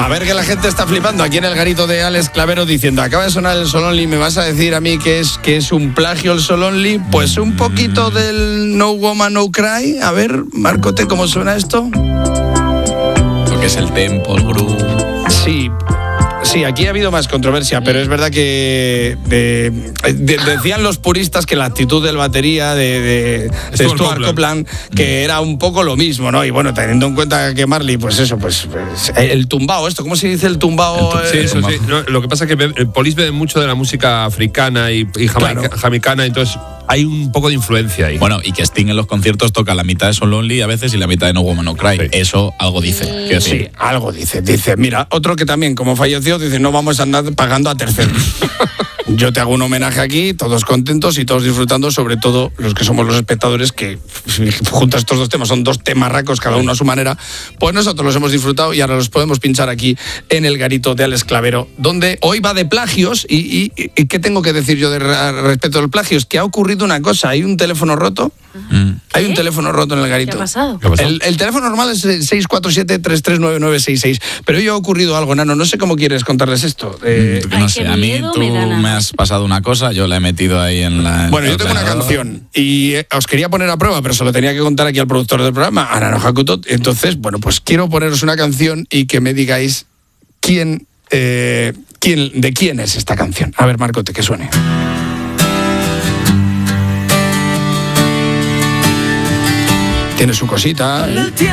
ver que la gente está flipando aquí en el garito de Alex Clavero diciendo, acaba de sonar el Sol Only, ¿me vas a decir a mí que es un plagio el Sol Only? Pues un poquito del No Woman No Cry. A ver, Marcote, ¿cómo suena esto? Lo que es el tempo, el groove. Sí, aquí ha habido más controversia, pero es verdad que decían los puristas que la actitud del batería de Stuart Copeland, que era un poco lo mismo, ¿no? Y bueno, teniendo en cuenta que Marley, pues el tumbao, ¿cómo se dice el tumbao? Sí. No, lo que pasa es que Police bebe mucho de la música africana y jamaicana, entonces hay un poco de influencia ahí. Bueno, y que Sting en los conciertos toca la mitad de Soul Only a veces y la mitad de No Woman No Cry. Sí. Eso algo dice. Sí, algo dice. Dice, mira, otro que también, como falleció, dice, no vamos a andar pagando a terceros. Yo te hago un homenaje aquí, todos contentos y todos disfrutando, sobre todo los que somos los espectadores, que juntos estos dos temas, son dos temarracos, cada uno a su manera, pues nosotros los hemos disfrutado y ahora los podemos pinchar aquí en el garito de Alex Clavero, donde hoy va de plagios y ¿qué tengo que decir yo respecto a los plagios? Que ha ocurrido una cosa, hay un teléfono roto. Hay un teléfono roto en el garito. ¿Qué ha pasado? El teléfono normal es 647-339966, pero hoy ha ocurrido algo, Nano, no sé cómo quieres contarles esto. No sé, a mí tú me has pasado una cosa, yo la he metido ahí en la... Bueno, yo tengo una canción y os quería poner a prueba, pero se lo tenía que contar aquí al productor del programa, a Nano Hakuto. Entonces, bueno, pues quiero poneros una canción y que me digáis de quién es esta canción. A ver, Marcote, que suene. Tiene su cosita.